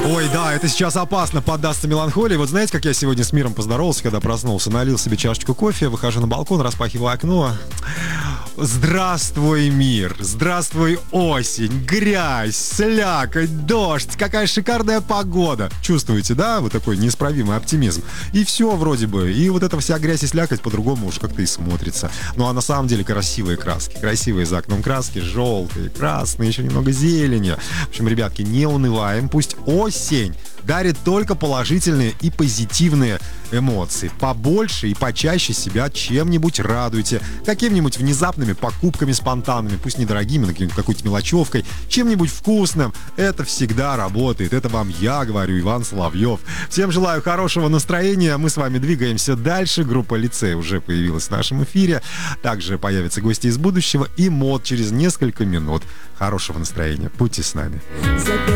Ой, да, это сейчас опасно поддастся меланхолии. Вот знаете, как я сегодня с миром поздоровался, когда проснулся? Налил себе чашечку кофе, выхожу на балкон, распахиваю окно. Здравствуй, мир! Здравствуй, осень! Грязь, слякоть, дождь! Какая шикарная погода! Чувствуете, да? Вот такой неисправимый оптимизм. И все вроде бы. И вот эта вся грязь и слякоть по-другому уж как-то и смотрится. Ну а на самом деле красивые краски. Красивые за окном краски. Желтые, красные, еще немного зелени. В общем, ребятки, не унываем. Пусть осень дарит только положительные и позитивные эмоции. Побольше и почаще себя чем-нибудь радуйте. Какими-нибудь внезапными покупками спонтанными, пусть недорогими, но какой-то мелочевкой, чем-нибудь вкусным. Это всегда работает. Это вам я говорю, Иван Соловьев. Всем желаю хорошего настроения. Мы с вами двигаемся дальше. Группа «Лицей» уже появилась в нашем эфире. Также появятся гости из будущего и мод через несколько минут. Хорошего настроения. Будьте с нами.